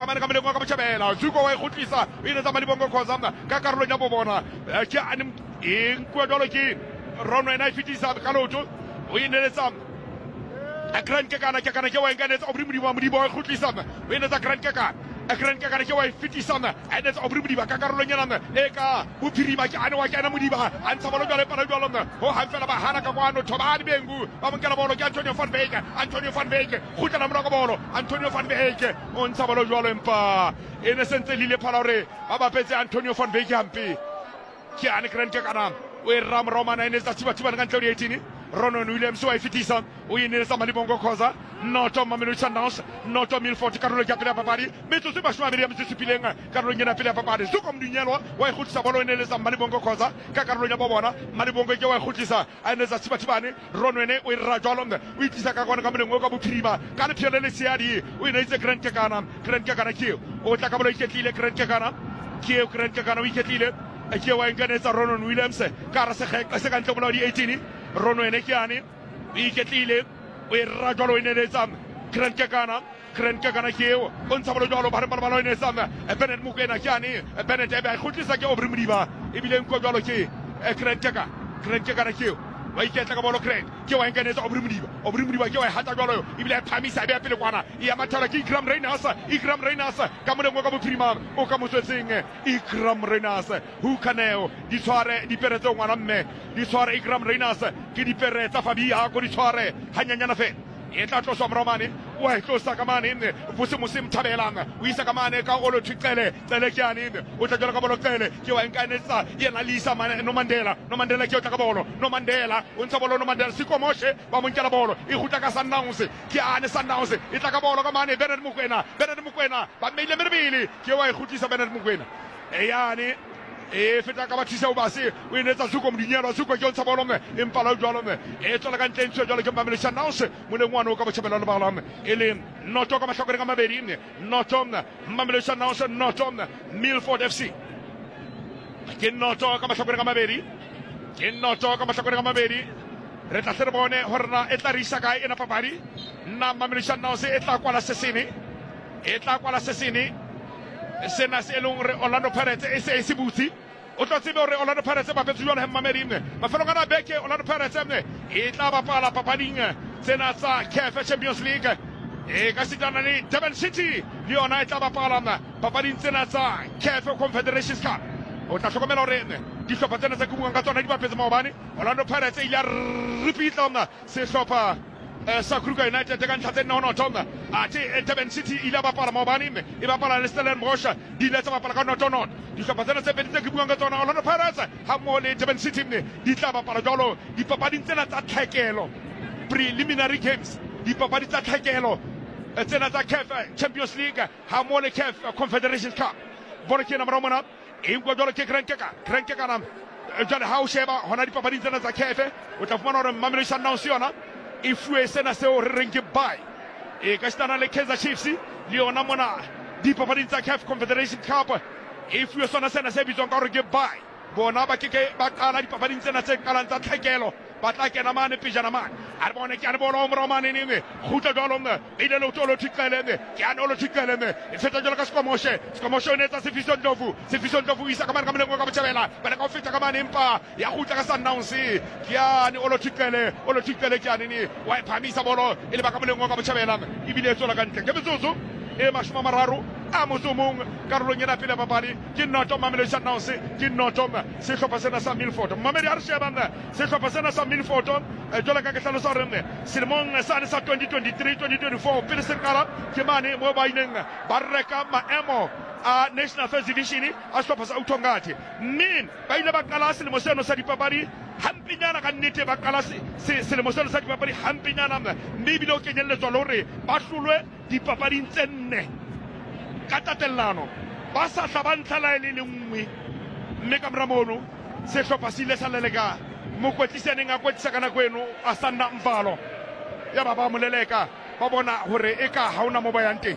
kamane ka meleng wa ka botjhabela Zuko wa ikhutlisa o inetsa Malibongo Khoza ka karolong ya bobona ke ane eng kwa jalo ke Rono ena fitisa ka lotho o ineletsa a Grand Kekana ke wa enkanetsa obrimudi wa modibo wa ikhutlisa o inetsa Grand Kekana ke wa fitisa a inetsa obrimudi ba ka karolong yana e ka bophirima ke ane wa kena modiba a ntsha bolo jalo pana jalo ho hanfela ba hana ka kwano thobani bengu ba monkela bolo ke Antonio van Beek khutla mona ka bolo Antonio van Beek o ntsha bolo jalo empa ene sentse lile phala hore ba bapetse Antonio van Beek hampe ke ane Grand Kekana o ram Romana ene tsa thiba ka ntle le 18 Ronon Williams wa fitisa o inetsa Malibongo Khoza noto Mamelodi Sundowns noto Milford karolo ya pele papadi metso se bashwa Miriam se supileng karolo nyena pele papadi Zuko Mdunyelo wa ikhutlisa bolo inetsa Malibongo Khoza ka karolo ya bobona Malibongo ke wa ikhutlisa a inetsa thibathibane Rono ene o ira jalo o itisa ka kwana ka moleng o ka bophirima ka le phele le seadi o inetsa Grand Kekana ke o tla ka bolo iketlile Grand Kekana o iketlile ke wa enkanetsa Ronon Williams ka ra se ka ntle bola di 18 Rono ene ke ane o iketlile o ira jalo o inetsa Grand Kekana ke o ntsha bolo jalo ba re balo inetsa Bennett Mokoena ke ane Bennett e ba ikhutlisa ke obrimdiba ebile nko jalo ke Grand Kekana ke wa iketla ka bolo Grand ke wa enkanetsa obrimdiba ke wa hata jalo ebile phamisa be pele kwana ya mathara ke Ikram Reyners ka mo ka bophirima o ka motswetseng Ikram Reyners hu kaneo di tshware di pere tse ngwana mme di tshware Ikram Reyners ke di pere tsa Fabia go di tshware hanyanyana fe e tla tloswa Romane wa tlosa ka mane bose mosim thabelang o isa ka mane ka olo thikele tsele ke ane o tla jela ka bolo tsele ke wa enkanetsa yena Lisa no Mandela ke o tla ka bolo no Mandela o ntsa bolo no Mandela sikomoshe ba monkela bolo e gutla ka Sundowns ke ane Sundowns e tla ka bolo ka mane Bernard Mokoena ba meile merbili ke wa e gutisa Bernard Mokoena e yani e feta ka bathisa o base o inetsa Zuko Mdunyelo Zuko ke o ntsha bolo empa la jalo e tsola ka ntlentswe jalo ke Mamelodi Sundowns mo le ngwana o ka botjhabela le balam e le noto ka mahlokore ka mabedi noto Mamelodi Sundowns noto Milford FC ke noto ka mahlokore ka mabedi re tla tle bone horna e tla risa kae ena papadi na Mamelodi Sundowns e tla kwala sesini sena se elong re Orlando Pirates e se butsi o tla tsebe hore Orlando Pirates ba petso jwana Mamedi mafelo kana beke Orlando Pirates e tla bapala papading tsena tsa CAF Champions League e ka sitana le Durban City le yona e tla bapala papading tsena tsa CAF Confederations Cup o tla hlokomela hore dihlopha tsena tsa kubuang ka tsona di bapetse maobane Orlando Pirates ile repeat se hlopha sa Kruger United ka ntlha tse nna hona ate Durban City ile bapala maobane e bapala le Stellenbosch di ile tsa bapala ka noto dihlopha tsena tse pedi tse ke buang ka tsona Orlando Pirates ha mo le Durban City di tla bapala jalo dipapading tsena tsa tlhekelo preliminary games dipapadi tsa tlhekelo tsena tsa CAF Champions League ha mo le CAF Confederations Cup bona ke na mara e ngwa jalo ke Grand Kekana jale ha o sheba hona dipapading tsena tsa CAF o tla fumana hore Mamelodi Sundowns yona e fuwe sena seo re reng ke bye e ka stana le Kaizer Chiefs le yona mona dipapading tsa CAF Confederation Cup e fuwe sona sena se bitswang ka hore ke bye bona ba ke ba qala dipapading tsena tse qalang tsa tlhekelo ba tla kena mane pejana mane a re bone ke a bona o Romane ne khutla jalo e ile lo tolo thikelene ke a no lo thikelene e feta jalo ka skomoshe ne tsa Sifiso Ndlovu isa ka mane ka mlengo ka botjhabela ba ka feta ka mane empa ya khutla ka Sundowns ke a ne o lo thikele ke a ne wa phamisa bolo ile ba ka mlengo ka botjhabela ibile tsola ka ntle ke betsozo e mashoma mararo a mosomong karolong ena pele papadi ke noto Mamelodi Sundowns ke noto sehlopha sena sa Milford Mamedi a re shebana sehlopha sena sa Milford jwale ka ke hlalosa hore selemong sane sa 2023-2024 pele se qala ke mane mo ba ileng ba reka maemo a National First Division a sehlopha sa Uthongati mme ba ile ba qala selemo seno sa dipapadi hampinyana ka nnete ba qala selemo seno sa dipapadi hampinyana mme ebile o kenyelletswa le hore ba hlolwe dipapading tse nne ka tatellano ba sa hlabantla le nngwe mme ka mramono sehlopha se ile sa leleka mokwetlisaneng a kwetlisa ka nako eno a sa nna mvalo ya ba moleleka ba bona hore e ka ha ona mo ba yang teng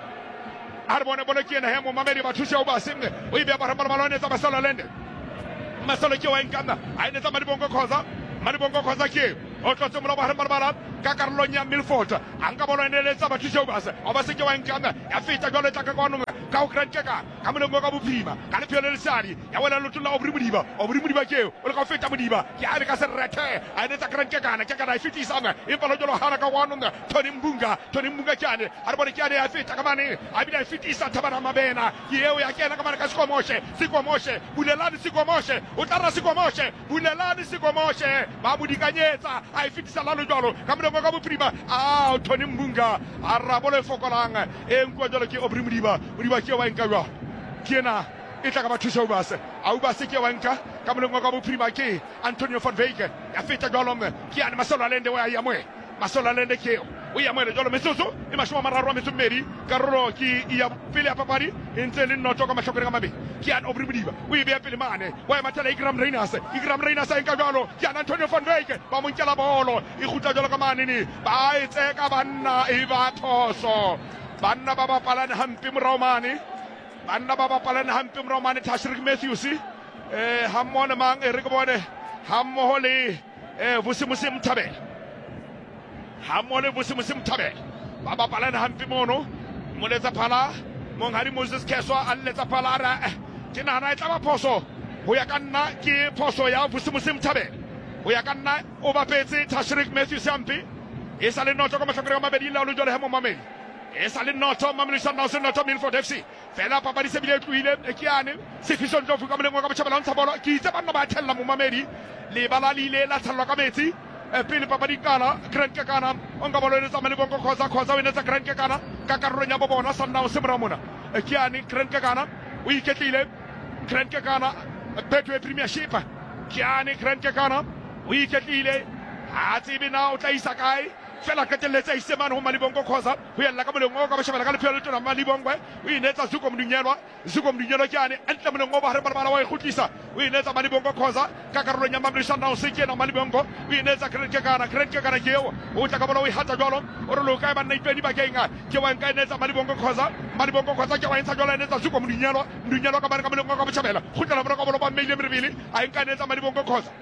a re bone ke ena he mo Mamedi ba thusha o ba semne o ibe ba balone tsa basala lende masolo ke wa enkana a ine tsa Malibongo Khoza ke o tlotse mola ba bala ka karolong ya Milford a nka bolo ene le tsa ba thusha o ba se ke wa enkana ya feta jwale tla ka kwano ka o Grant Kekana ka moleng ka bophirima ka le phele le sadi ya wena lo tlola Aubrey Modiba ke o le ka feta Modiba ke a le ka se rethe a ne tsa Grant Kekana e fitisa nga e palo jolo hana ka wanonga Tony Mbunga kyane a re bone kyane ya feta ka mane a bile a fitisa Thabana Mabena ke eo ya kena ka mane ka Sikomoshe bulelani Sikomoshe o tla ra Sikomoshe bulelani Sikomoshe ba modikanyetsa a fitisa la lo jolo ka moleng ka bophirima a Tony Mbunga a rabole fokolang e nkwa jolo ke Aubrey Modiba ke wa nka jwa kena e tla ka ba thusa Ubase ke wa nka ka moleng ka bophirima ke Antonio van Wyk ya feta jolo ke ane Masola Lende wa ya moe Masola Lende ke o ya moe jolo mesoso e mashoma mararo a metsomedi karolo ke ya pele ya papadi ntse le notho ka mahlokore ka mabe ke ane Aubrey Modiba o e be pele mane wa matala Igram Reiners a nka jalo ke ane Antonio van Wyk ba mo nkela bolo e khutla jalo ka mane ni ba e tseka banna e ba thoso banna ba bapalane hampe moromane Tashrik Matthews hammone mang e re ke bone hammoho le Vusimusi Mthabela hammole Vusimusi Mthabela ba bapalane hampe mono moletsa phala monghadi Moses Keswa a letsa phala ra ke nana e tla ba phoso ho ya ka nna ke phoso ya Vusimusi Mthabela ho ya ka nna o bapetse Tashrik Matthews hampe e sa le notho ka mahlakore ka mabedi la lo jole ha mo mamedi e sa le notho Mamelodi Sundowns notho Milford FC fela papadi se bile tluile e ke ane Sifiso Ndlovu ka moleng ka botjhabela ntsha bolo ke itse banna ba thella mo mamedi le bala lile la tshallwa ka metsi pele papadi kala Grant Kekana o nka bolo le tsa Malibongo khoza o ne tsa Grant Kekana ka karolo nya bona Sundowns se mora mona e ke ane Grant Kekana o iketlile Grant Kekana Betway Premiership ke ane Grant Kekana o iketlile ha tsebe na o tla isa kae fela ka teletsa isemane ho Malibongo khoza ho yella ka moleng ka bashebela ka lephelo tona Malibongo o inetsa Zuko Mdunyelwa ke ane antle moleng ba hare bala wa e khutlisa o inetsa Malibongo khoza ka karolo nya Mamelodi Sundowns se ke na Malibongo o inetsa Grant Kekana ke eo o tla ka bola o hata jwalo o re lo ka ba nna ipedi ba kenga ke wa nka inetsa Malibongo khoza ke wa intsa jwalo inetsa Zuko Mdunyelwa ka bana ka moleng ka bashebela khutla bona ka bola ba meile mrebele a nka inetsa Malibongo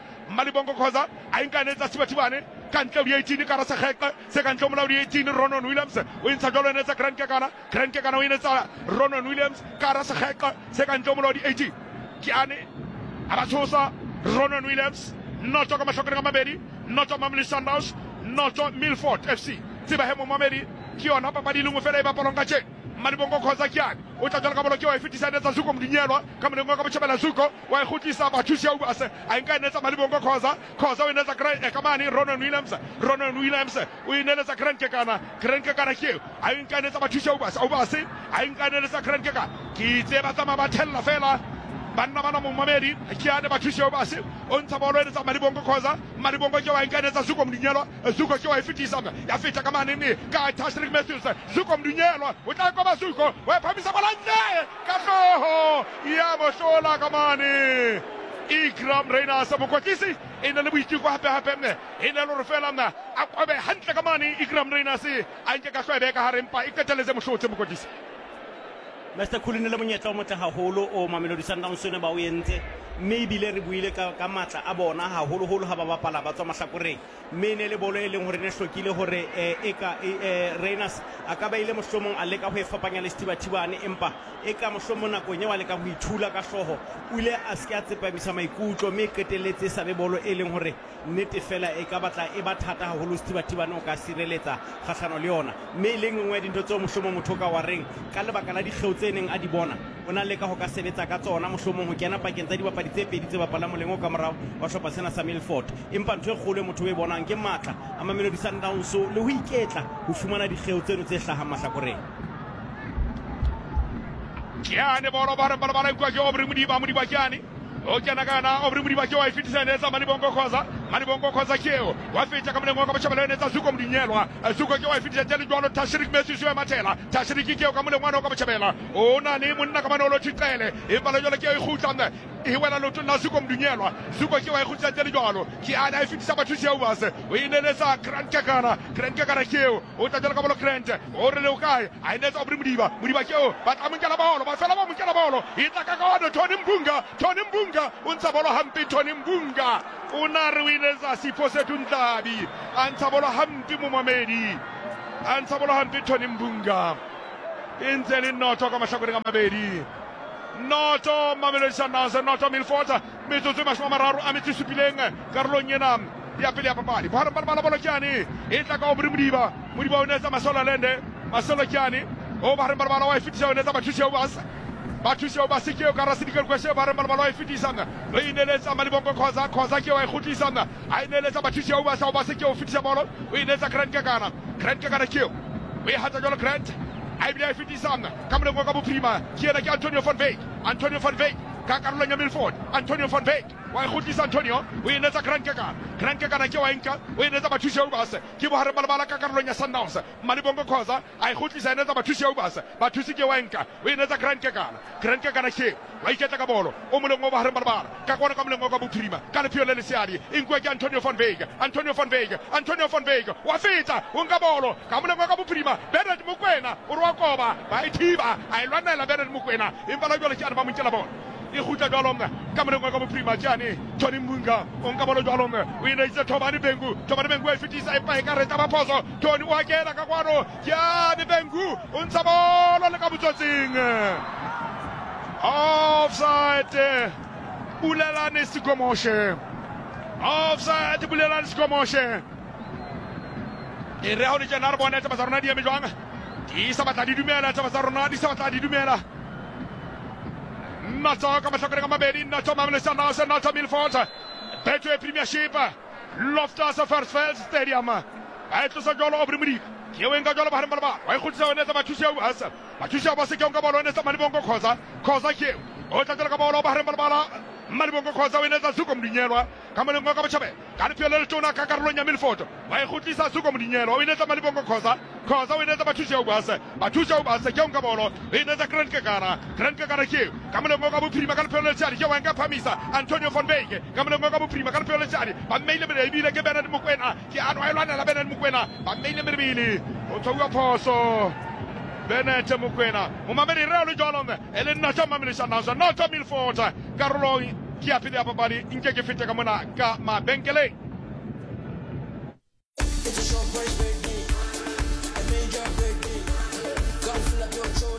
khoza a nka inetsa Sibatibane kantle di 18 ka ra se kantle mo la di 18 Ronon Williams o intsa jalo ene tsa Grant Kekana o inetsa Ronon Williams ka ra se kantle mo la di 18 ke ane aba tshosa Ronon Williams notho ka mahlokore ka mabedi notho Mamelodi Sundowns notho Milford FC tseba he mo mamedi ke yona papadi lengwe fela e bapalong ka tjena Malibongo khoza ke ane o tla jalo ka bolo ke wa e fitisa netsa Zuko Mdunyelwa ka moleng ka botjhabela Zuko wa e khutlisa ba thusi ya Ubase a nka netsa Malibongo khoza o netsa Grant Kekana Ronon Williams o inetsa Grant Kekana ke a nka netsa ba thusi ya Ubase a nka netsa Grant Kekana ke tseba tsama ba thella fela banna bana mo mamedi ke ane ba thusi ya Ubase o ntsha bolo e netsa Malibongo khoza ke wa nka netsa Zuko Mdunyelwa ke wa e fitisa ya feta ka mane ni ka Tashrik Matthews Zuko Mdunyelwa o tla ka ba Zuko wa phamisa balande ka hloho ya mosola ka mane Igram Reiners mokotlisi e na le boiteko hape mne e na le re fela mna a kwabe hantle ka mane Igram Reiners a nke ka hlwebe ka harempa e keteletse mohlotse mokotlisi Mr. Khulini le monyetla o motle haholo o Mamelodi Sundowns ne ba o entse mme ebile re buile ka matla a bona haholo ha ba bapala ba tswa mahlakoreng mme ne le bolo e leng hore ne hlokile hore Reiners a ka ba ile mohlomong a leka ho e fapanya le Setibatibane empa e ka mohlomong nakong e wa leka ho ithula ka hloho o ile a se ka tsepamisa maikutlo mme qetelletse sa be bolo e leng hore nnete fela e ka batla e ba thata haholo Setibatibane o ka sireletsa kgahlano le yona mme le nngwe dintho tse mohlomong motho ka wa reng ka lebaka la dikgeo tse neng a di bona o na leka ho ka sebetsa ka tsona mohlomong ho kena pakeng tsa dibapadi tse pedi tse bapala moleng ka morao wa hlopa sena sa Milford empa ntho e kgolo e motho e bonang ke matla a Mamelodi Sundowns le ho iketla ho fumana dikgeo tseno tse hlahang mahlakoreng ke ane bolo ba kwa ke Aubrey Modiba ke ane o kena kana Aubrey Modiba ke wa ifitisa netsa Malibongo khoza keo wa fetsa ka moleng ka botjhabela netsa Zuko Mdunyelwa Zuko ke wa ifitisa tele jwalo Tashrik Matthews ya matela Tashrik ke ka moleng ka botjhabela o na le monna ka manolo tshitele e bala jwalo ke e khutla e wena lo tona Zuko Mdunyelwa Zuko ke wa e khutla tele jwalo ke ana e fitisa ba thusi ya Ubase o inetsa Grant Kekana keo o tla jwalo ka bolo Grant o re le o kae a inetsa Aubrey Modiba keo ba tla monkela bolo ba fela ba monkela bolo e tla ka ka Tony Mbunga untsha bolo hampi Tony Mbunga una re winetsa Sipho Sethu Ntlabi antsha bolo hampi mo mamedi antsha bolo hampi Tony Mbunga e ntse le noto ka mahlakoreng a mabedi. Noto Mamelodi Sundowns, noto Milford, metsotso e 37 karolong ena ya pele ya papadi. Bohareng bana bolo kyane e tla ka o Modiba o netsa Masola Lende, Masola kyane o bohareng bana wa fitisa o netsa bathusi o basa. Bathusi o basa ke o ka rasidikela kwese bohareng bana wa fitisana. Lo ineletsa Malibongo khoza ke wa ikgutlisana. A ineletsa bathusi o basa ke o fitisa bolo. O inetsa Grant Kekana ke o e hatsa jalo Grant. I believe it is on. Come on, go prima. Here like Antonio van Veek. Carolina Milford. Antonio van Veek. Why who is Antonio? We need a Crankaka na Kiwainka. We need a Batusha Ubas. Kibohara Balaka Carolina Sundowns. Malibongo Koza. I who is another Batusha Ubas. Batusi Kiwainka. We need a Crankaka na Ki. Why get a Cabolo? Omulongo Barbar. Kakwana Kamlongo prima. Calipio Lesiari. Inquake Antonio van Veek. Wafita. Ungabolo. Kamlongo prima. Bernard Mukwena. Uruakoba. By Tiba. I run a Bernard Mukwena. In Balagola Muchalabon. Ihuta Dolonga, Cameron Prima Gianni, Tony Munga, Oncabolo Dolonga, we need the Tomani Bengu, if it is a Pacareta Pozo, Tony Wagera Caguaro, Gianni Bengu, Unsabolo Cabutzing. Offside, Ulala Nesticomoshe. Offside, Ulala Nesticomoshe. Il Real di Gennaro Bonetta Mazarona di Amijuanga. Di Sabatadi Dumela, Sabatana di Sabatadi Dumela. Nato come giocare Mabedi, Nato Mamelodi Sundowns, Nato Milford. Petro Premiership. Loftus Versfeld Stadium. Aito Sagolo Obrimri. Kiwenga Jolo Baramba. Why could so net Batusha was? Batusha was a young Gabolo and Malibongo Cosa Kill. Otagabolo Baramba. Malibongo Cosa in the Zucum Dinero. Come on, Mokachabe. Canapio Tuna Carolina Milford. Why could this Zucum Dinero in the Malibongo Cosa in the Batusha was? Batusha was a young Gabolo in the Crankagana Kill. Come on, Mokabu Prima Canapio, Yoanga Pamisa, Antonio von Veek. Come on, Mokabu Prima Canapio, but mainly like a Bennett Mukwena, Kiano Ilana Bennett Mukwena, but mainly Mili, Otoga Poso. Bennett Mukwena, Mamadi Real Jolon, and then Nato Mamelodi Sundowns, Nato Milford, Carolo, Kiapi the Ababadi, Inke Fitakamana, Ma Benkele. It's a short price, baby. I made your baby. Come fill up your trolley.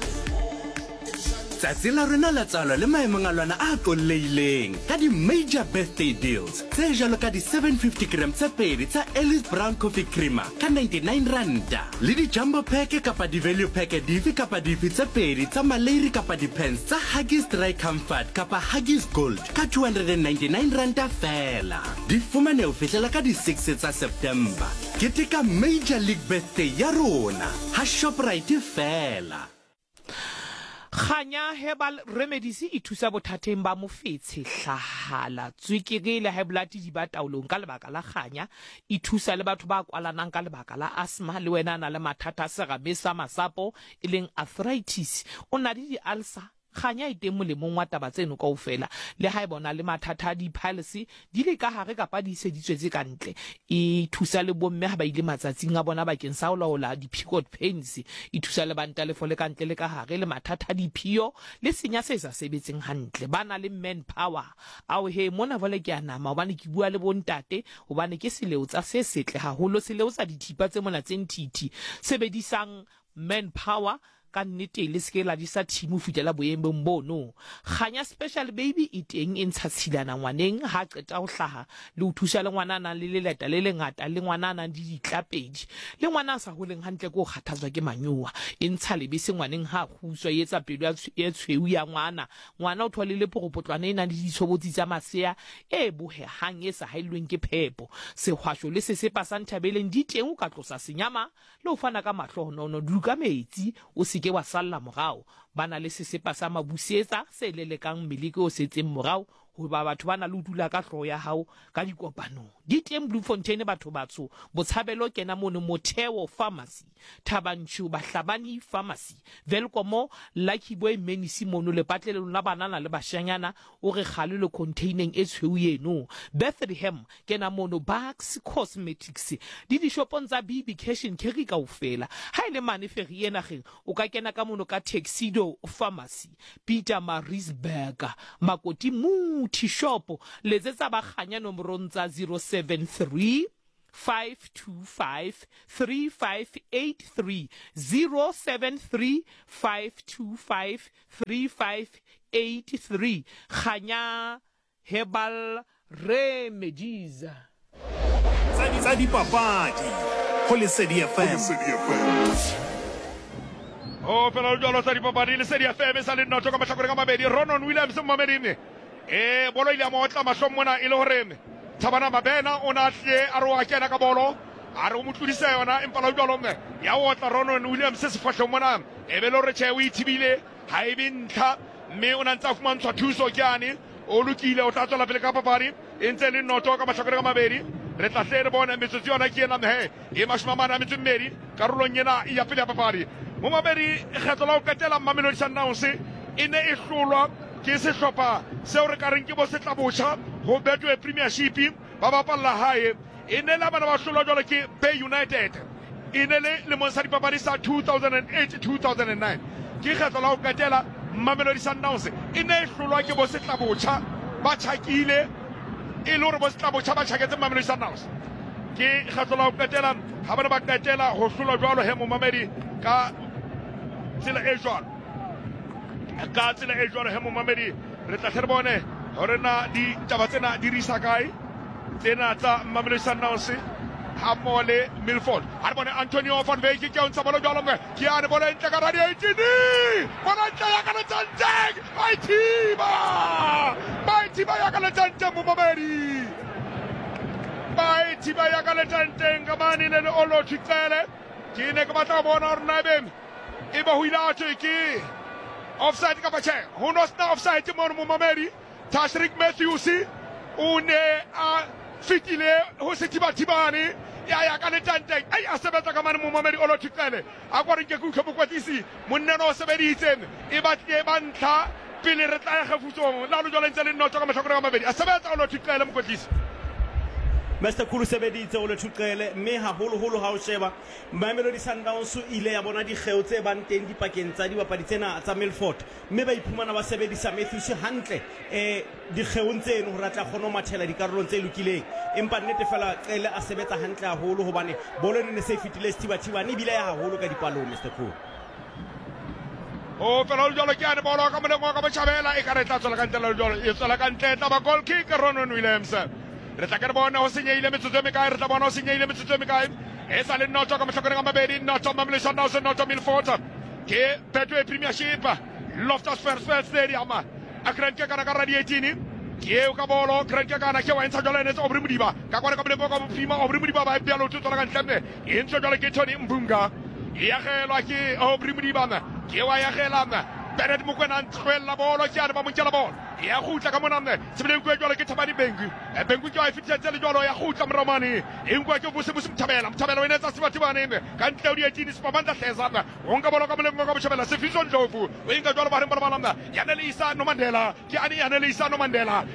Tsatsi la rena la tsalo le maemongalwana a tloleileng ka di major birthday deals tse jalo ka di 750 grams tse pedi tsa Ellis Brown Coffee Creamer ka 99 randa le di jumbo pack kapa di value pack dife kapa dife tse pedi tsa Maleri kapa di pens tsa Huggies Dry Comfort kapa Huggies Gold ka 299 randa fela di fumane o fihlela ka di 6 tsa September ketika major league birthday ya rona ha Shoprite fela. Khanya Herbal Remedies e thusa bothateng ba mofetshe hlahala tswekere le high blood di ba taolong ka lebaka la khanya e thusa le batho ba kwalanang ka lebaka la asthma le wena na le mathata serame sa masapo e leng arthritis o na di ulcer khanya e teng molemong wa taba tseno kaofela le ha e bona le mathata di piles di le ka hare kapa di seditswetse ka ntle e thusa le bomme ha ba ile matsatsing a bona bakeng sa ho laola di picot pains e thusa le banta le fole ka ntle le ka hare le mathata di phio le senya se sa sebetseng hantle bana le man power ao he mona vole ke anama hobane ke bua le bontate hobane ke seleo tsa se setle haholo seleo tsa dithipa tse mona tse ntiti sebedisang man power ka nnete le skela di sa thimu fitela boemong bono khanya special baby iteng e ntsha tshilana ngwaneng ha qeta ho hlaha le o thusa le ngwana nang le leleta le lengata le ngwana nang di ditlapedi le ngwana sa holeng hantle go kgathatswa ke manyowa e ntsha lebese ngwaneng ha khuswa etsa pelo ya tshweu ya ngwana o thole le poropotlwana e nang le ditshobotsi tsa masea e bohehang e sa hailweng ke phepo sehwasho le se pasa nthabeleng di teng o ka tlosa senyama le o fana ka mahlohonolo duka metsi o ke wa salla morao bana le sesepa sa mabusetsa se lelekang meleke o setseng morao ho ba batho bana le dula ka hloho ya hao ka dikopano di teng Blue Fontaine batho batso botshabelo kena mono Motheo Pharmacy Thabanchu Bahlabani Pharmacy Velkomo Lucky Boy Menisi mono le patlelong la banana le bashanyana o re khale le containing e tshweu yeno Bethlehem kena mono Bax Cosmetics di shopong tsa BB Cash and Carry kaofela ha ile mane feri ena ge o ka kena ka mono ka Tuxedo Pharmacy Peter Marisburg Makoti Muthi Shop letsetsa ba khanya nomorong tsa 073 525 3583 073 525 3583 Khanya Herbal Remedies. Tsa dipapadi go Lesedi FM. Oh, pela o jalo tsa dipapadi Lesedi FM sa le notho ka mahlakore ka mabedi. Ronon Williams Mamedine bolo ile mo tla mahlo mona ile hore Thabana Mabena ona tle a ro a kena ka bolo a re o motlodisa yona empa la jalo mme ya o tla Ronon Williams se fahlong mona be lo re che o ithibile ha e bintha mme ona ntsa fumantshwa thuso kyane o lokile o tla tswela pele ka papadi e ntse le notho ka mahlakore ka mabedi. Re tla hle re bona metsotso yona ke ena he e mashimamana metso mmedi karolong ena ya pele ya papadi mo mabedi kgetlo la o katela Mamelodi Sundowns e ne e hlolwa ke sehlopha seo re ka reng ke bo setlabotjha ho Betway Premiership ba bapalla hae e ne la bana ba hlolwa jwale ke Bay United e ne le monsa dipapadi sa 2008-2009 ke kgetlo la o katela Mamelodi Sundowns e ne e hlolwa ke bo setlabotjha ba tjhakile e le hore bo setlabotjha ba tjhaketse Mamelodi Sundowns ke kgetlo la o katela ha bana ba katela ho hlolwa jwalo he mo Mamedi ka tsela e jwalo he mo Mamedi re tla hle bone hore na di taba tsena di risa kae tsena tsa Mamelodi Sundowns ha mole Milford ha re bone Antonio van Wyk ke o ntsa bolo jwalo mme ke a re bolo ntle ka radio 18 bona ntle ya ka le tsanteng baitiba ya ka le tsanteng mo Mamedi baitiba ya ka le tsanteng ka mane le Olo Tshitsele ke ne ke batla bona hore na be e ba ho ila ke offside ka bathe ho no sta offside mo Mamedi Tashrik Matthews o ne a fitile ho sethibathibane ya ka le tanteng ai a sebetsa ka mane mo Mamedi Olo Tshitsele a kwa re ke go bokwatisi monneno o sebeditseng e batle ba ntla pele re tla ya gafutsong la lo jwale ntse le notho ka mahlakore ka mabedi a sebetsa Olo Tshitsele mokwatlisi Mr. Khulu sebeditse o le thuqele mme haholo ha o sheba Mamelodi Sundowns ile ya bona dikgeo tse bang teng dipakeng tsa dibapadi tsena tsa Milford mme ba iphumana ba sebedisa Matthews hantle dikgeong tseno hore tla kgona ho mathela dikarolong tse lokileng empa nnete fela Qele a sebetsa hantle haholo hobane bolo ne se fitile Stibatiba ne bile ya haholo ka dipalong Mr. Khulu o fela o jalo ke ane bolo ka moleng wa ka botjhabela e ka re tla tswela ka ntle le jalo e tswela ka ntle tla ba goal kick Ronon Williams re tla ke re bona ho senyehile metsotso e mekae re tla bona ho senyehile metsotso e mekae e sa le notho ka mahlakore ka mabedi notho Mamelodi Sundowns notho Milford ke Betway Premiership Loftus Versfeld Stadium a Grand ke kana ka radio 18 ke o ka bolo Grand ke kana ke wa ntsha jalo ene tsa Obri Modiba ka kware ka boleng ka bophima Obri Modiba ba bia lo tsotla ka ntle e ntse jalo ke Tony Mbunga ya gelwa ke Obri Modiba ke wa ya gelana Bernard Mokwena ntshwella bolo ke a ba montjela bolo ya khutla ka monamne sebeleng go jwalo ke Thabani Bengu Bengu ke a fitsetsa le jwalo ya khutla Mramani engwa ke bose Mthabela o ene tsa Sibatibane ka ntle o di 18 Sipamanda Hlezana o nka bolo ka molengo ka botjhabela Sefiso Ndlovu o inga jwalo ba re balabala Yanelisa no Mandela ke ani Yanelisa no Mandela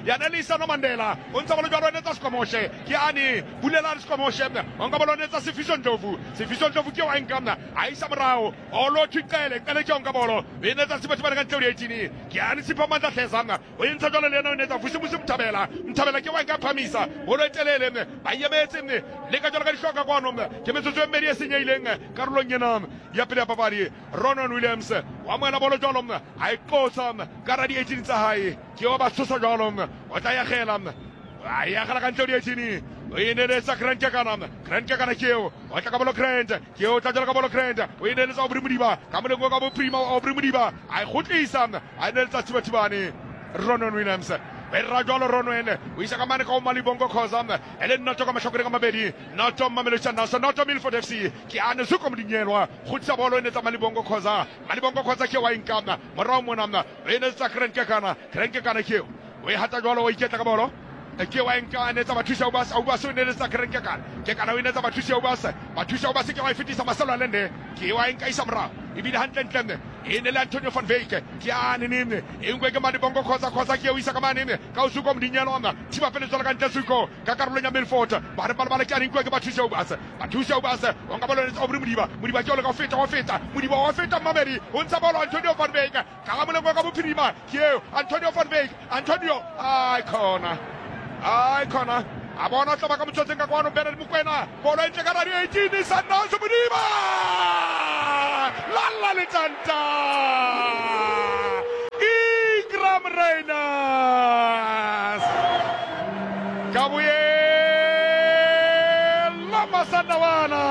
o ntsa bolo jwalo ene tsa Skomoshe ke ani bulela Skomoshe o nka bolo ene tsa Sefiso Ndlovu ke wa enkamna Aisa Mrao o lo Tshikele ka le ke nka bolo ene tsa Sibatibane ka ntle o di 18 ke ani Sipamanda Hlezana o entsa jwalo le ena o ne tsa Vusimusi Mthabela ke wa nka phamisa o lo telele ba yemetse le ka jwalo ka dihloka kwano ke metsotso e mmedi e senyehileng karolong ena ya pele ya papadi Ronon Williams wa moela bolo jwalo a iqotsa ka ra di 18 tsa hae ke wa ba tshosa jwalo o tla ya gela a ya gela ka ntle di 18 o ineletsa Grand Kekana keo o tla ka bolo Grand keo tla jwalo ka bolo Grand o ineletsa Obri Modiba ka molengo ka boprima Obri Modiba a ikgotlisa a ineletsa Sibatibane Ronon Williams Berra jwalo Ronwen o isa ka mane ka o Malibongo Khoza ele notho ka mahlakore ka mabedi notho Mamelodi Sundowns notho Milford FC ke ane se ko modinyelwa khutsa bolo ene tsa Malibongo Khoza ke wa inkana morao mona ene tsa Grand Kekana ke o e hata jwalo o iketla ka bolo ke wa nka ene tsa bathusa o ba so ene tsa Grand Kekana o ene tsa bathusa o ba ke wa fitisa masalo lende ke wa nka isa morao ibile hantle ene le Antonio van Wyk ke ane nene engwe ke Malibongo Khoza ke o isa ka mane ka o suko modinyelo ona thiba pele tsala ka ntle suko ka karolo ya Milford ba re balabala ke ane engwe ke bathusa o ba o nka bolo tsa Obri Modiba ke o le ka feta Modiba wa feta Mamedi o ntsa bolo Antonio van Wyk ka ga molengo ka bophirima ke Antonio van Wyk ai corner a bona tla ba ka motsotseng ka kwano Bernard Mokoena bolo e ntse ka radi 18 Sundowns Modiba la letanta Ikram Reyners Kabuye la Masanawana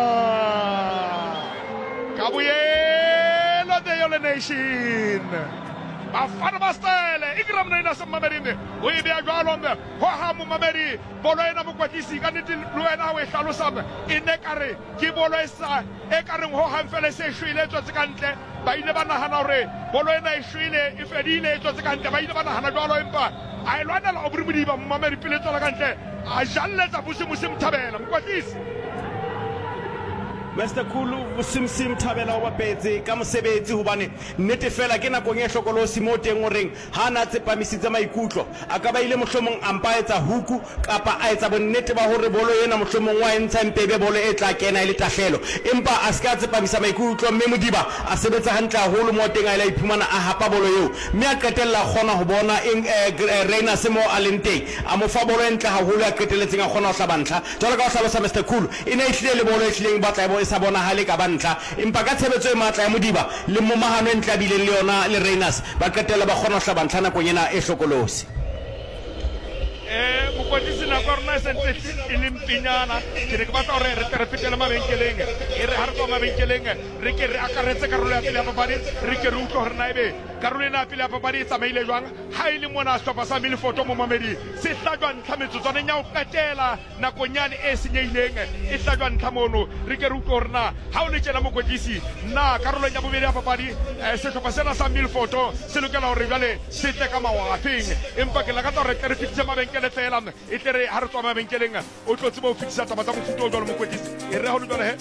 Kabuye la Deyole Nation Bafana Bastele Ikram Reyners Mamerine o e bea jwalombe ho ha mo Mameri bolo ena mokwatisi ka nnete luena we hlalosang e ne kare ke bolo esa e kareng ho hang fele se shwile tsotse ka ntle ba ile ba nahana hore bolo ena e shwile e fedile tsotse ka ntle ba ile ba nahana jwalo empa a ilwana la Modiba Mameri pele tsola ka ntle a jalletsa Busimusi Mthabela mokwatisi Mr. Kulu Busimsim Thabela wa bapetse ka mosebetsi hobane nnete fela ke nakong e hlokolosi mo teng o reng ha na tsepamisitse maikutlo a ka ba ile mohlomong ampa etsa huku kapa a etsa bonnete ba hore bolo ena mohlomong wa entsha mpebe bolo e tla kena ile tahlelo empa a ska tsepamisa maikutlo mme Modiba a sebetsa hantle haholo mo teng a ile iphumana a hapa bolo eo mme a qetella kgona ho bona Reyners mo alenteng a mo fa bolo entle haholo a qetelletseng a kgona ho hlabantla jwalo ka ho hlalosa Mr. Kulu ina ihlile le bolo e hlileng ba tla sa bona hale ka bantla empa ka tshebetso e matla ya Modiba le momahano entlabileng le yona le Reyners ba qetela ba kgona ho hlabantla nako yena e hlokolosi mokwatisi na korna sente ilimpinyana ke re ke batla hore re fetela mabenkeleng e re ha re tswa mabenkeleng re ke re akaretse karolo ya pele ya papadi re ke re utlwa hore na ebe karolo ena ya pele ya papadi e tsamaile jwang ha ile mona sehlopha sa Milfoto mo Mamedi se hlajwa ntlha metsotswaneng ya ho qetela nakong yane e senyehileng e hlajwa ntlha mono re ke re utlwa hore na ha o le tjena mokwatisi na karolong ya bobedi ya papadi sehlopha sena sa Milfoto se lokela hore jwale se tle ka mawafeng empa ke lakatsa hore re fitse mabenkele fela e tle re ha re tswa mabenkeleng o tlo tseba ho fitisa taba tsa mofuta o jwalo mokwetisi e re ha o le jwale he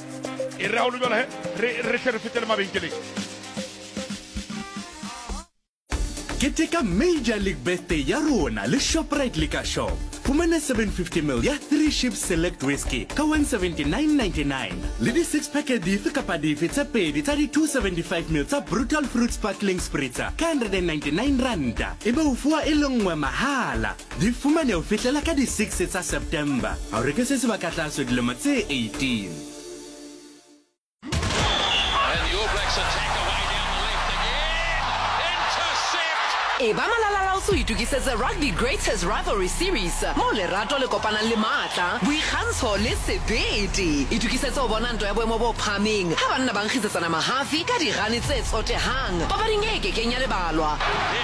re tle re fetele mabenkeleng Keteka Major League Birthday ya rona le Shoprite Liquor Shop. Fumana 750ml ya 3 Ships Select Whiskey ka 179.99. Le di 6 packet dife kapa dife tsa pedi tsa di 275ml tsa Brutal Fruit Sparkling Spritzer ka 199 randa. Ebe o fuwa e le nngwe mahala. Di fumane ho fihlela ka di 6 tsa September. Ha o reke se se ba ka tlase dilemo tse 18. Eba Malala itukisetse Rugby Greatest Rivalry Series mo lerato le kopanang le matla boikgantsho le sebete itukisetse ho bona ntwa ya boemo bo phameng ha banna ba nkgisetsana mahafi ka dirane tse tsotehang papading e kekeng ya lebalwa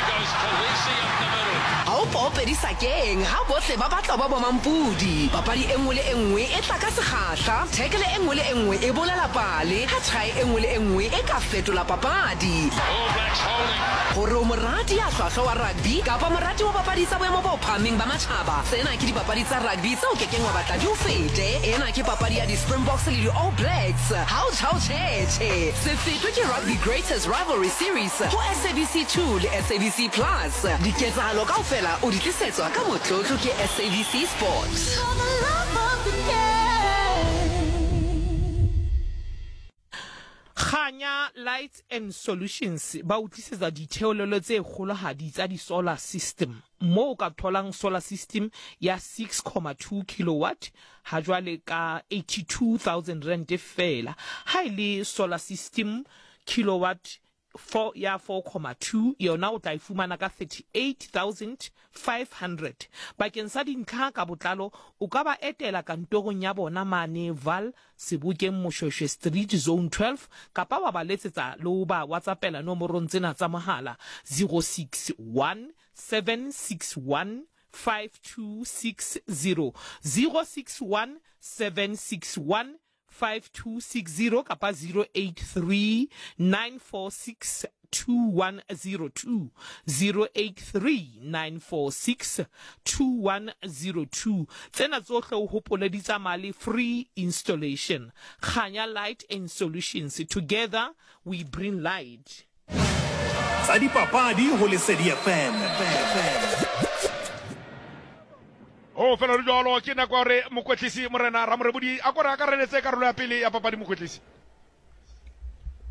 ha o popedi sakeng ha bohle ba batla ba bomampudi papadi e nngwe le e nngwe e tla ka sekgahla tackle e nngwe le e nngwe e bolela pale ha try e nngwe le e nngwe e ka fetola papadi hore o morati ya hlwahlwa wa rugby kapa morati wa papadi tsa boemo bo phameng ba matjhaba tsena ke dipapadi tsa rugby tseo kekeng wa batla di o fete ena ke papadi ya di-Springboks le di-All Blacks ha o tjhetjhe se fetwe ke Rugby Greatest Rivalry Series ho SABC 2 le SABC Plus diketsahalo kaofela o di tlisetswa ka motlotlo ke SABC Sport. Khanya Lights and Solutions ba utlisetsa ditheolelo tse kgolohadi tsa di solar system mo ka tholang solar system ya 6.2 kilowatt ha jwale ka 82,000 rand fela ha ile solar system kilowatt 4.2 yona o tla ifumana ka 38,500 bakeng sa dintlha ka botlalo o ka ba etela kantorong ya bona mane Val Sebokeng Moshweshwe Street Zone 12 kapa wa ba letsetsa le ba WhatsAppela nomorong tsena tsa mohala 061 761 5260 061 761 5260 kapa 083 946 2102 083 946 2102 tsena tsohle o hopole di tsamaya free installation. Khanya Light and Solutions, together we bring light. Tsa dipapadi ho Lesedi FM. o fela re jalo ke na kwa re mokwetlisi morena Ramorebodi a kore a ka reletse karolo ya pele ya papadi mokwetlisi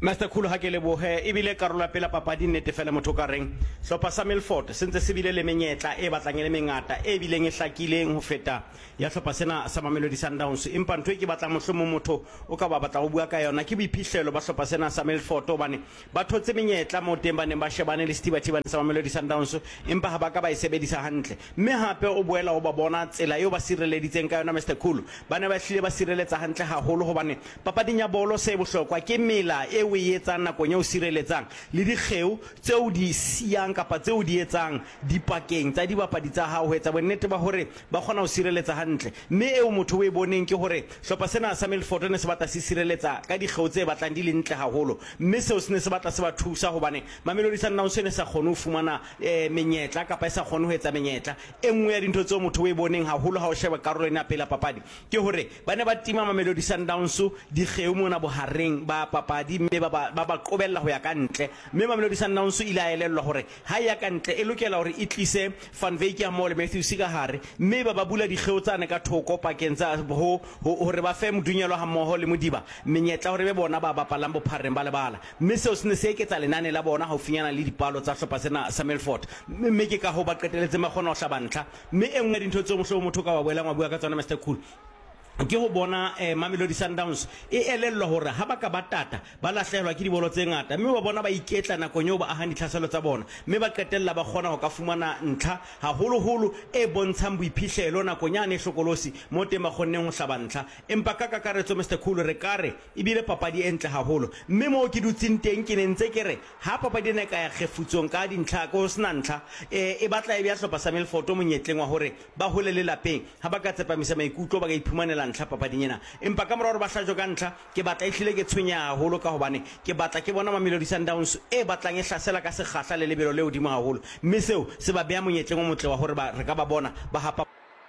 Master Khulu ha ke lebohe ebile karolo pela papadi nnete fela motho ka reng hlopha sa Milford sentse se bile le menyetla e batlang le mengata e bileng e hlakileng ho feta ya hlopha sena sa Mamelodi Sundowns empa ntwe ke batla mohlomong motho o ka ba batla go bua ka yona ke boiphihlelo ba hlopha sena sa Milford obane ba thotse menyetla mo teng ba ne ba shebane le Stibatiba sa Mamelodi Sundowns empa ha ba ka ba e sebedisa hantle mme hape o boela o ba bona tsela eo ba sireleditseng ka yona Master Khulu ba ne ba hlile ba sireletsa hantle haholo hobane papading ya bolo se bohlokwa ke mela e o e etsang nakong eo sireletsang le dikgeu tseo di siang kapa tseo di etsang dipakeng tsa dibapadi tsa hao ho etsa bonnete ba hore ba kgona ho sireletsa hantle mme eo motho o e boneng ke hore hlopha sena sa Milford ne se batla se sireletsa ka dikgeu tse batlang di le ntle haholo mme seo se ne se batla se ba thusa hobane Mamelodi Sundowns ne sa kgone ho fumana menyetla kapa e sa kgone ho etsa menyetla e nngwe ya dintho tseo motho o e boneng haholo ha o sheba karolo ena pela papadi ke hore ba ne ba tima Mamelodi Sundowns dikgeu mona bohareng ba papadi mme ba qobella ho ya ka ntle mme Mamelodi Sundowns ile a elellwa hore ha ya ka ntle e lokela hore e tlise Van Wyk ya mo le Matthew Sikahare mme ba bula dikgeu tsane ka thoko pakeng tsa hore ba fe Modunyalo ha mmoho le Modiba menyetla hore be bona ba bapalang bophareng ba lebala mme seo se ne se eketsa lenane la bona ha o finyana le dipalo tsa hlopha sena sa Milford mme ke ka ho ba qeteletse magona ho hlabantla mme engwe dintho tse motho ka ba boela ngwa bua ka tsona Master Khulu ke ho bona Mamelodi Sundowns e elellwa hore ha ba ka batata ba lahlehelwa ke dibolo tse ngata mme ba bona ba iketla nakong eo ba ahang ditlhaselo tsa bona mme ba qetella ba kgona ho ka fumana ntlha haholo e bontshang boiphihlelo nakong yane hlokolosi mo teng ba kgonneng ho hlabantla empa ka kakaretso Mr Khulu re kare ebile papadi e ntle haholo mme mo ke dutseng teng ke ne ntse ke re ha papadi ena ka ya kgefutsong ka dintlha ko sna ntlha e batla e bya hlopha sa Milford monyetleng wa hore ba hole le lapeng ha ba ka tsepamisa maikutlo ba ka iphumanela ntlha papading ena empa ka morao ba hlajo ka ntlha ke batla ehlile ke tshwenya haholo ka hobane ke batla ke bona Mamelodi Sundowns e batlang e hlasela ka sekgahla le lebelo le hodimo haholo mme seo se ba beha monyetleng o motle wa hore ba re ka ba bona ba hapa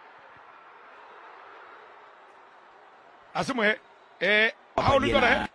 Asimoe ha o le tsona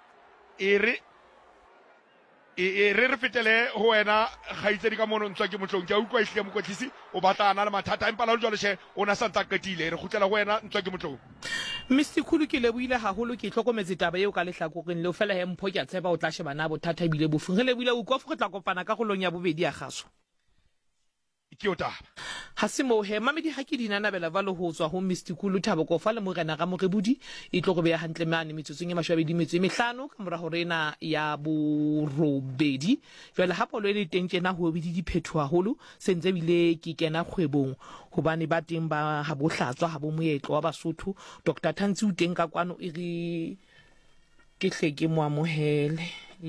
re fetele ho wena gaitsedi ka mono ntswa ke motlong ke a utlwa ehlile mokotlisi o batlana le mathata empa la jwale she o na santsa qetile re khutlela ho wena ntswa ke motlong Mr Khulu ke leboile haholo ke hlokometse taba eo ka lehlakoreng le o fela he mpho ke a tseba o tla shebana bothata bile bofung re leboile o kwa tla kopana ka golong ya bobedi ya gaso ke o taba ha se mo he mamedi ha ke dinanabela valo ho tswa ho Mr Khulu Thabo ko fa le morena ga morebudi e tlo go beya hantle mane metsotsong ya mashwabedi metso mehlano ka mora hore ena ya borobedi jwale ha polo le teng tjena ho bidi diphetho haholo sentse bile ke kena kgwebong hobane ba teng ba ha bo hlatswa ha bo moetlo wa Basotho Dr Tantsi o teng ka kwano e re ke hle ke mo amohele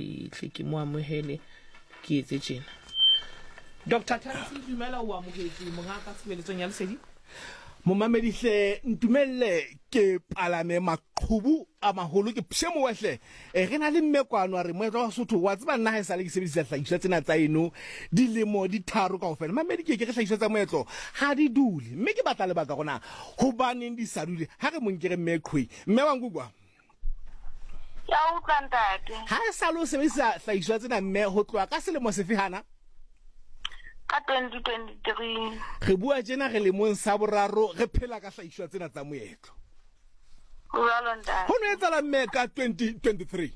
ke etse tjena Dr Tantsi dumela o amohetse mongaka tshebeletsong ya lesedi Momamedi hle ntumelle ke palame maqhubu a maholo ke pshemo wehle re na le mmekwano re moetlo wa Basotho wa tseba nna ha esale ke sebedisa hlahiswa tsena tsa eno dilemo di tharo kaofela mamedi ke hlahiswa tsa moetlo ha di dule mme ke batla le baka gona hobaneng di sa dule ha re monkere mmekhwe mme wa ngukwa ya utlwa ntate ha esale o sebedisa hlahiswa tsena mme ho tloa ka selemo sefe hana ka 2023 re bua tjena re le mong sa boraro re phela ka hlahiswa tsena tsa moetlo jwalo ntate ho no etsala mme ka 2023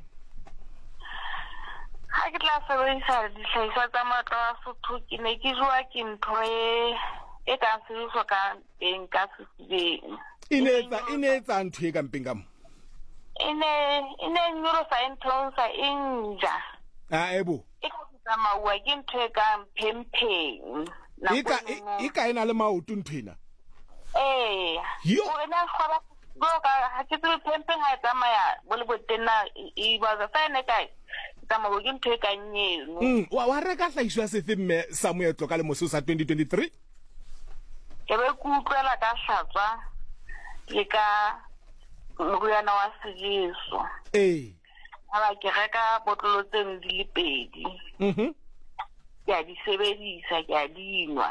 ha ke tla sebedisa dihlahiswa tsa moetlo wa Basotho ke ne ke jwa ke ntho e ka sebediswa ka teng ka sesibeng ine etsa ntho e ka mpeng ka mo ine nyorosa intonsa inja ebo maua ke ntho e ka phempeng e ka ena le maoto nthwena gore na kgwaba go ka ha ke tsebe phempeng ha e tsamaya bo le botena e ba za fa ne ka tsamaya ke ntho e ka nyeno wa reka hlahiswa sefe mme sa moetlo ka le moso sa 2023 ke be ku utlwela ka hlatswa le ka moriana wa sejeso ha ke reka botlolo tseno di le pedi ke a di sebedisa ke a dinwa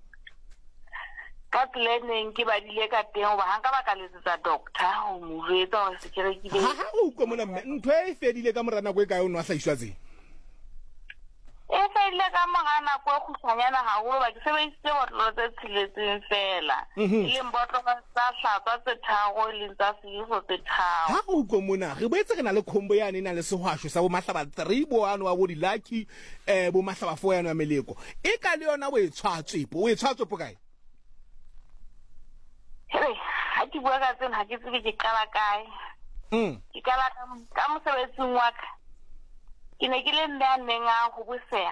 ka tleneng ke badile ka teng ba hanga ba ka letsetsa doctor o mo jwetsa hore se ke rekile ha o utlwa mona mme ntho e fedile ka morana go e ka yona hlahiswa tse e fedile ka mora nako e kgutshwanyana haholo ba ke sebedisitse botlolo tse tsheletseng fela e leng botlolo tsa hlatswa tse tharo e leng tsa sejeso tse tharo. Ha go utlwa mona re boetse re na le khombo yane na le sehwasho sa bo mahlaba 3 bo ano wa bo di lucky bo mahlaba 4 yana meleko e ka le yona o e tshwatswe po kae? Hey, ha ke bua ka tsena ha ke tsebe ke qala kae. Ke qala ka mosebetsing wa ka. Ke ne ke le ndaneng a go boseha.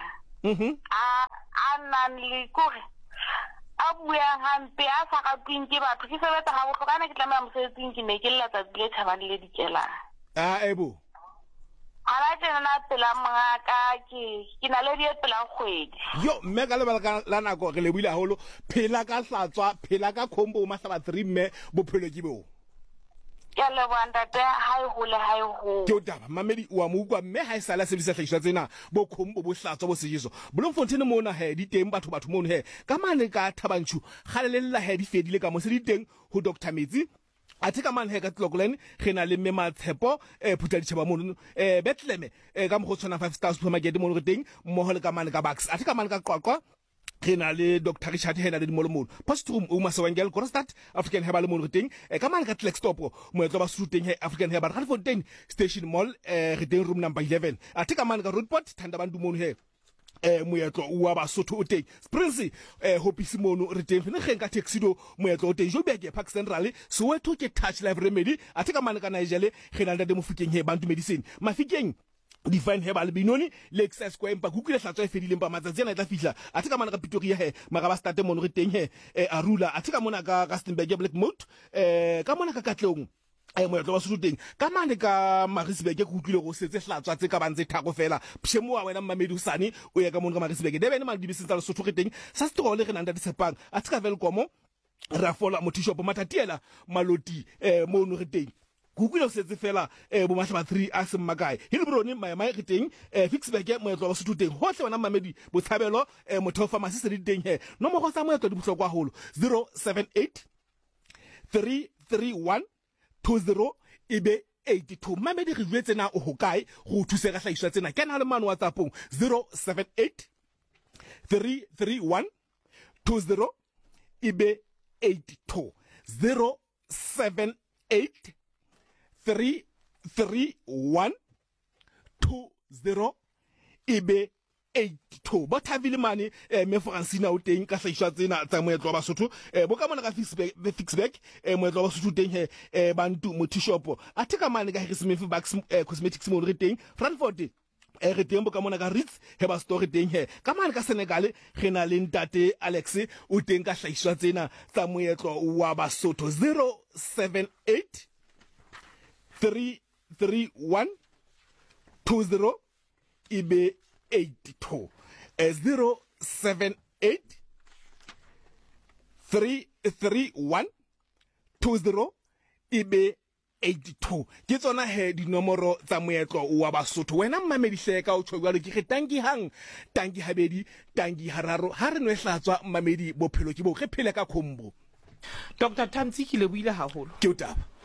A nang le kore. A bua hampe a sa ka pinke batho ke sebetsa ha bohlokana ke tlameha mosebetsing ke ne ke latsa dile thabang le dikela. Ebo. Ala tena na pela mngaka ke na le dietela kgwedi. Yo mme ka lebala la nako re le buile haholo phela ka hlatswa phela ka khombo mahlaba 3 mme bophelo ke bo. Ke le bondate hai ho. Ke o taba mamedi wa mo ukwa mme ha e sala sebedisa hlahiswa tsena bo khombo bo hlatswa bo sejeso. Bloemfontein mona he di teng batho mono he ka mane ka Thabanchu kgalelella he di fedile ka mo se di teng ho Dr Metsi. Ati ka man he ka Tlokolen re na le Mema Tshepo phutla ditšhaba mono Bethlehem ka mo go tsona 5 stars supermarket mo re teng mo ho le ka mane ka Bucks ati ka mane ka Qwaqwa re na le Dr Richard Hena le dimolomolo Postroom o Masawangel Korostad African Herbal mo re teng ka mane ka Klextop moetlo ba Suteng he African Herbal Randfontein Station Mall re teng room number 11 ati ka mane ka Roadport Thandabantu mono he moetlo wa Basotho o teng Springs hopisi mono re teng re kgeng ka Taxido moetlo o teng Joburg Park Central Soweto ke Touch Life Remedy ati ka mane ka Nigeria re na le Mofokeng he Bantu Medicine Mafikeng Define Herbal Binoni Lexus Square empa kukile hlatswa e fedile empa matsatsi ana e tla fihla ati ka mane ka Pretoria he mara ba start mono re teng he Arula ati ka mona ka Rustenburg Black Mount ka mona ka Katlehong moetlo wa Sotho teng ka mane ka Maritzburg ke utlwile go setse hlatswa tse ka bantse thako fela pshemo wa wena mmamedi usane o ya ka mona ka Maritzburg debe ne ma di bisitsa le Sotho re teng sa strole re nanda disepang ati ka Velkomo ra fola mo tshop matatiela maloti mono re teng kukwile setse fela bo mahlaba 3 a se mmakae Hilbroni maemai re teng Fixburg moetlo wa Sotho teng hohle wena mmamedi botshabelo motho pharmacy se di teng he no mo go sa moetlo di bohlokwa holo 078 331 20 ebe 82 mamedi re jwetse na o hokae go thuse ka hlaiswa tsena ke na le mano WhatsAppong 078 331 20 ebe 82 078 331 20 ebe 82 bo thabile mane me Francina o teng ka hlaiswa tsena tsa moetlo wa Basotho bo ka mona ka Fixburg moetlo wa Basotho teng he Bantu Motishop ati ka mane ka Harrismith Bucks Cosmetics mo re teng Frankfurt re teng bo ka mona ka Ritz Herbal Store teng he ka mane ka Senegal re na le ntate Alex o teng ka hlaiswa tsena tsa moetlo wa Basotho 078 331 20 ebe 82 078 331 20 ebe 82 ke tsona he dinomoro tsa moetlo wa Basotho wena mmamedi hleka o tshwa jwalo ke ge tanki hang tanki habedi tanki hararo ha re no hlatswa mmamedi bophelo ke bo re phele ka khombo Dr Thamsi ke le buile haholo ke o taba